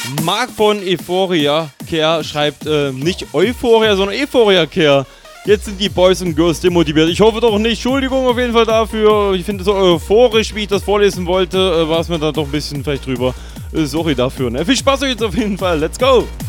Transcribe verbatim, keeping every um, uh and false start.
Marc von Euphoria Care schreibt äh, nicht Euphoria, sondern Euphoria Care. Jetzt sind die Boys und Girls demotiviert. Ich hoffe doch nicht. Entschuldigung auf jeden Fall dafür. Ich finde es so euphorisch, wie ich das vorlesen wollte, äh, war es mir da doch ein bisschen vielleicht drüber. Äh, sorry dafür. Ne? Viel Spaß euch jetzt auf jeden Fall. Let's go!